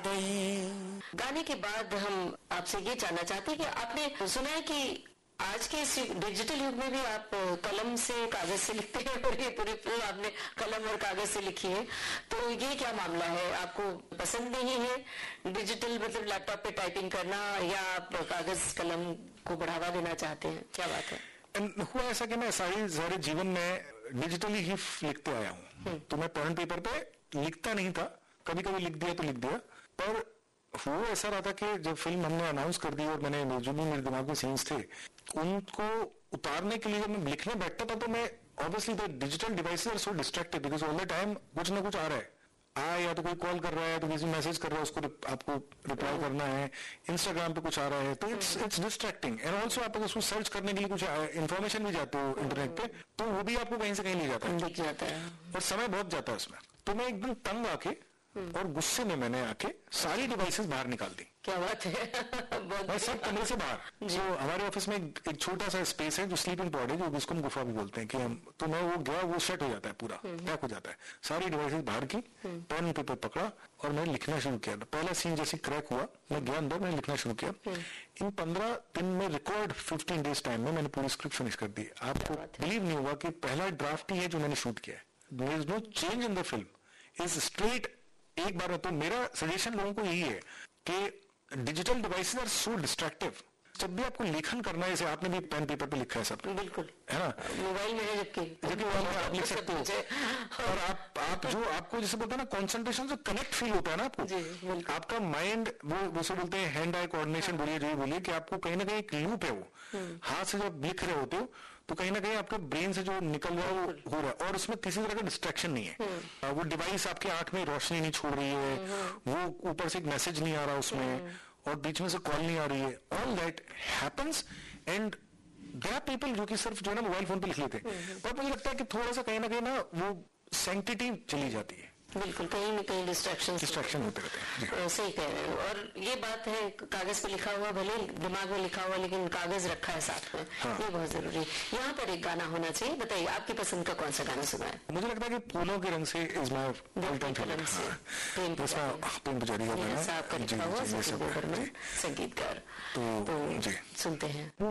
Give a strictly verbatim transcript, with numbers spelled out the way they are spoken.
दे। गाने के बाद हम आपसे ये जानना चाहते हैं कि आपने सुना है कि आज के इस डिजिटल युग में भी आप कलम से कागज से लिखते हैं और ये पूरी फिल्म आपने कलम और कागज से लिखी है, तो ये क्या मामला है? आपको पसंद नहीं है डिजिटल मतलब लैपटॉप पे टाइपिंग करना, या आप कागज कलम को बढ़ावा देना चाहते हैं? क्या बात है? हुआ ऐसा कि मैं सारी सारे जीवन में डिजिटली ही लिखते आया हूँ, तो मैं पेन पेपर पे लिखता नहीं था, कभी कभी लिख दिया तो लिख दिया। पर वो ऐसा रहा था कि जब फिल्म हमने अनाउंस कर दी और मैंने जो भी मेरे दिमाग में सीन्स थे उनको उतारने के लिए जब मैं लिखने बैठता था तो मैं obviously the digital devices are so distracted because all the time कुछ ना कुछ आ रहा है, आ या तो कोई कॉल कर रहा है, तो किसी मैसेज कर रहा है, उसको आपको रिप्लाई करना है, इंस्टाग्राम पे कुछ आ रहा है, तो it's it's distracting. And also आप उसको सर्च करने के लिए कुछ इन्फॉर्मेशन भी जाते हो इंटरनेट पे, तो वो भी आपको कहीं से कहीं ले जाता है, दिख जाता है और समय बहुत जाता है उसमें। तो मैं एकदम तंग आके और गुस्से में मैंने आके सारी डिवाइसेस बाहर निकाल दी। क्या बात है? और सब कमरे से बाहर। सो so, हमारे ऑफिस में एक, एक छोटा सा स्पेस है जो स्लीपिंग पॉड है, जो जिसको हम गुफा भी बोलते हैं कि हम, तो मैं वो गया, वो सेट हो जाता है, पूरा पैक हो जाता है, सारी डिवाइसेस बाहर की, पेन पेपर पकड़ा और मैंने लिखना शुरू किया। पहला सीन जैसे क्रैक हुआ, मैं गया अंदर, मैंने लिखना शुरू किया। इन पंद्रह दिन में रिकॉर्ड फिफ्टीन डेज टाइम में मैंने पूरी स्क्रिप्ट फिनिश कर दी। आपको बिलीव नहीं होगा कि पहला ड्राफ्ट ही है जो मैंने शूट किया है। There is no change in the film, is straight एक बार। तो मेरा सजेशन लोगों को यही है कि digital devices are so destructive. जब भी आपको लेखन करना है, जैसे आपने भी पेन पेपर पे लिखा है सब, बिल्कुल है ना, मोबाइल में है, जबकि जबकि मोबाइल में आप लिख सकते हो, और आप आप जो आपको जैसे बोलते हैं ना कॉन्सेंट्रेशन से कनेक्ट फील होता है ना आपको, आपका माइंड वो वो बोलते हैं हैंड आई कोऑर्डिनेशन, बोलिए जो बोलिए कि आपको कहीं ना कहीं एक लूप है, वो हाथ से जब लिख रहे होते हो तो कहीं ना कहीं आपके ब्रेन से जो निकल रहा है वो हो रहा है, और उसमें किसी तरह का डिस्ट्रैक्शन नहीं है। वो डिवाइस आपके आंख में रोशनी नहीं छोड़ रही है, वो ऊपर से एक मैसेज नहीं आ रहा उसमें, और बीच में से कॉल नहीं आ रही है। All that happens and there are people जो कि सिर्फ जो है ना मोबाइल फोन पे लिख लेते हैं, पर मुझे लगता है कि थोड़ा सा कहीं ना कहीं ना वो सैंक्टिटी चली जाती है। बिल्कुल, कहीं न कहीं डिस्ट्रैक्शन डिस्ट्रैक्शन होते रहते हैं। सही कह रहे हो। और ये बात है, कागज पे लिखा हुआ, भले दिमाग में लिखा हुआ, लेकिन कागज रखा है साथ में, हाँ। ये बहुत जरूरी है। यहाँ पर एक गाना होना चाहिए, बताइए आपकी पसंद का कौन सा गाना सुना है? मुझे लगता है कि फूलों के रंग से is my all time favourite. प्रेम पुजारी का गाना, साहब का लिखा हुआ, संगीतकार, तो सुनते हैं।